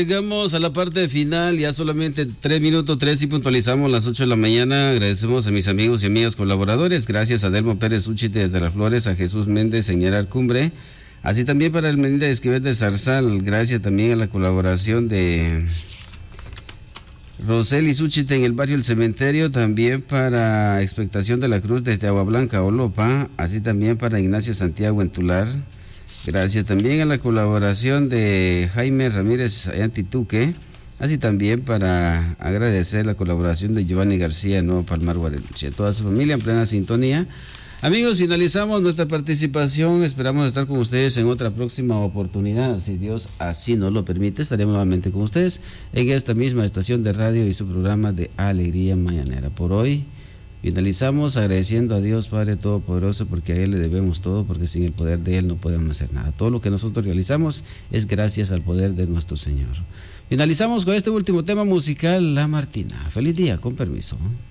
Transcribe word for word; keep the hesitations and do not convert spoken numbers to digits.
Llegamos a la parte final, ya solamente tres minutos, tres y puntualizamos las ocho de la mañana. Agradecemos a mis amigos y amigas colaboradores. Gracias a Delmo Pérez Uchite desde Las Flores, a Jesús Méndez en Ñerar Cumbre. Así también para el Menéndez Esquivel de Zarzal. Gracias también a la colaboración de Roseli Uchite en el barrio El Cementerio. También para Expectación de la Cruz desde Agua Blanca, Olopa. Así también para Ignacio Santiago en Tular. Gracias también a la colaboración de Jaime Ramírez Antituque, así también para agradecer la colaboración de Giovanni García en Nuevo Palmar, Guareluche, a toda su familia en plena sintonía. Amigos, finalizamos nuestra participación, esperamos estar con ustedes en otra próxima oportunidad, si Dios así nos lo permite, estaremos nuevamente con ustedes en esta misma estación de radio y su programa de Alegría Mañanera. Por hoy finalizamos agradeciendo a Dios Padre Todopoderoso, porque a Él le debemos todo, porque sin el poder de Él no podemos hacer nada. Todo lo que nosotros realizamos es gracias al poder de nuestro Señor. Finalizamos con este último tema musical, La Martina. Feliz día, con permiso.